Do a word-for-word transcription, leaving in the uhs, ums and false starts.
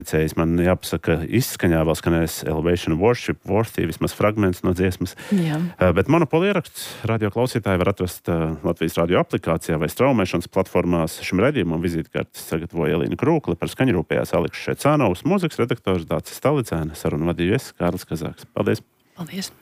Man jāpasaka, izskaņā vēl skanēs Elevation Worship, Worthy, vismaz fragments no dziesmas. Jā. Bet Monopoli ieraksts radio klausītāji var atrast Latvijas radio aplikācijā vai straumēšanas platformās. Šim raidījumam vizītkartes sagatavoja Elīna Krūkle, par skaņu rūpējās Aleksis Šecānovs, mūzikas redaktors Dācis Stalicēna, sarunu vadīju es, Kārlis Kazāks. Paldies! Paldies!